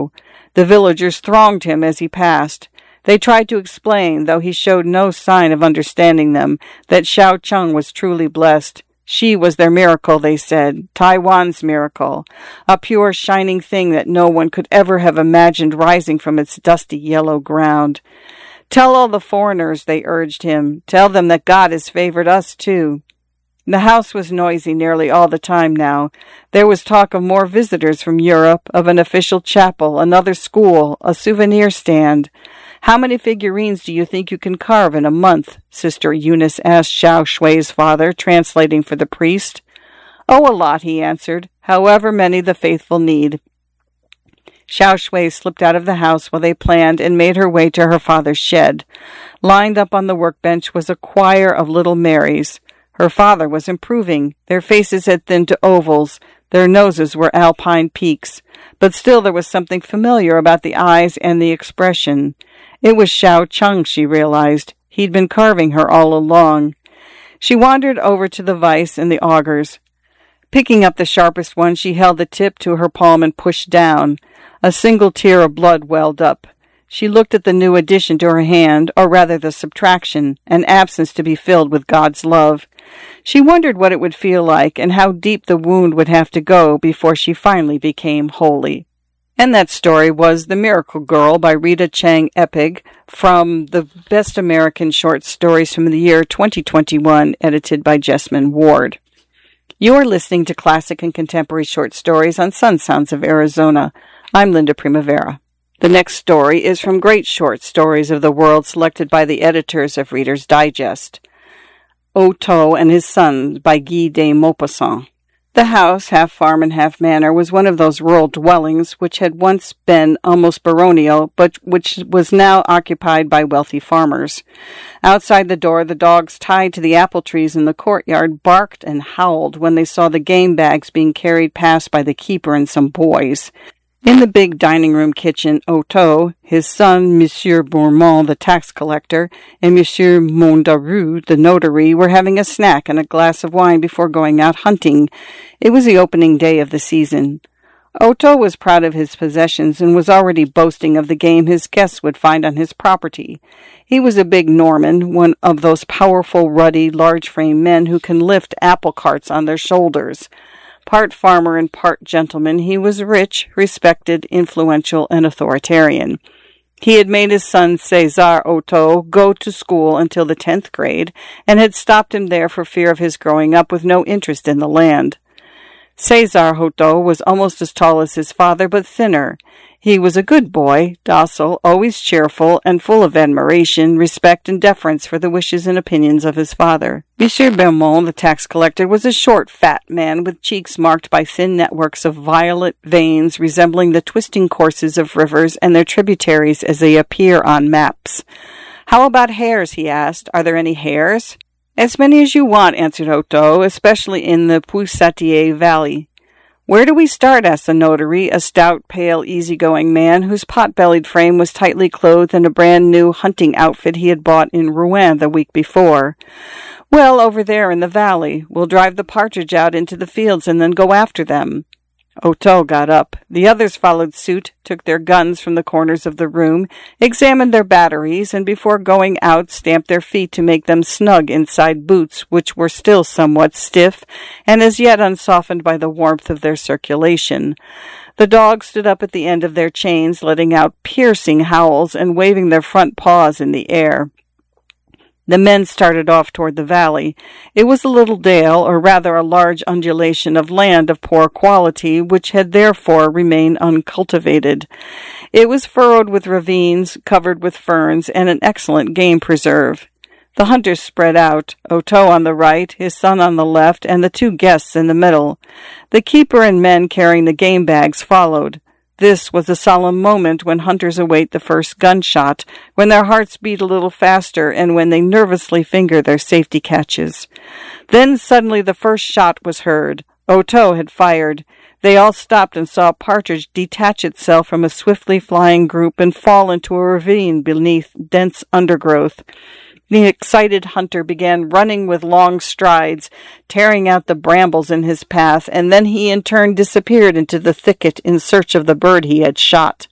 Oto. The villagers thronged him as he passed. They tried to explain, though he showed no sign of understanding them, that Xiao Cheng was truly blessed. She was their miracle, they said, Taiwan's miracle, a pure, shining thing that no one could ever have imagined rising from its dusty yellow ground. Tell all the foreigners, they urged him. Tell them that God has favored us, too. The house was noisy nearly all the time now. There was talk of more visitors from Europe, of an official chapel, another school, a souvenir stand. How many figurines do you think you can carve in a month? Sister Eunice asked Xiao Shui's father, translating for the priest. Oh, a lot, he answered, however many the faithful need. Xiao Shui slipped out of the house while they planned and made her way to her father's shed. Lined up on the workbench was a choir of little Marys. Her father was improving. Their faces had thinned to ovals. Their noses were alpine peaks. But still there was something familiar about the eyes and the expression. It was Xiao Cheng, she realized. He'd been carving her all along. She wandered over to the vise and the augers. Picking up the sharpest one, she held the tip to her palm and pushed down. A single tear of blood welled up. She looked at the new addition to her hand, or rather the subtraction, an absence to be filled with God's love. She wondered what it would feel like and how deep the wound would have to go before she finally became holy. And that story was The Miracle Girl by Rita Chang Epig, from the Best American Short Stories from the year 2021, edited by Jessamine Ward. You're listening to Classic and Contemporary Short Stories on Sun Sounds of Arizona. I'm Linda Primavera. The next story is from Great Short Stories of the World, selected by the editors of Reader's Digest. Oto and His Son by Guy de Maupassant. The house, half farm and half manor, was one of those rural dwellings which had once been almost baronial, but which was now occupied by wealthy farmers. Outside the door, the dogs tied to the apple trees in the courtyard barked and howled when they saw the game bags being carried past by the keeper and some boys. In the big dining-room kitchen, Oto, his son, Monsieur Bourmont, the tax collector, and Monsieur Mondaru, the notary, were having a snack and a glass of wine before going out hunting. It was the opening day of the season. Oto was proud of his possessions and was already boasting of the game his guests would find on his property. He was a big Norman, one of those powerful, ruddy, large-framed men who can lift apple carts on their shoulders. Part farmer and part gentleman, he was rich, respected, influential, and authoritarian. He had made his son César Oto go to school until the 10th grade, and had stopped him there for fear of his growing up with no interest in the land. César Oto was almost as tall as his father, but thinner. He was a good boy, docile, always cheerful, and full of admiration, respect, and deference for the wishes and opinions of his father. Monsieur Beaumont, the tax collector, was a short, fat man with cheeks marked by thin networks of violet veins resembling the twisting courses of rivers and their tributaries as they appear on maps. "How about hares?" he asked. "Are there any hares?" "As many as you want," answered Oto, "especially in the Puisatier Valley." "Where do we start?" asked the notary, a stout, pale, easy-going man whose pot-bellied frame was tightly clothed in a brand-new hunting outfit he had bought in Rouen the week before. "Well, over there in the valley. We'll drive the partridge out into the fields and then go after them." Oto got up. The others followed suit, took their guns from the corners of the room, examined their batteries, and before going out stamped their feet to make them snug inside boots, which were still somewhat stiff and as yet unsoftened by the warmth of their circulation. The dogs stood up at the end of their chains, letting out piercing howls and waving their front paws in the air. The men started off toward the valley. It was a little dale, or rather a large undulation of land of poor quality, which had therefore remained uncultivated. It was furrowed with ravines, covered with ferns, and an excellent game preserve. The hunters spread out, Oto on the right, his son on the left, and the two guests in the middle. The keeper and men carrying the game bags followed. This was a solemn moment when hunters await the first gunshot, when their hearts beat a little faster, and when they nervously finger their safety catches. Then suddenly the first shot was heard. Oto had fired. They all stopped and saw a partridge detach itself from a swiftly flying group and fall into a ravine beneath dense undergrowth. The excited hunter began running with long strides, tearing out the brambles in his path, and then he in turn disappeared into the thicket in search of the bird he had shot.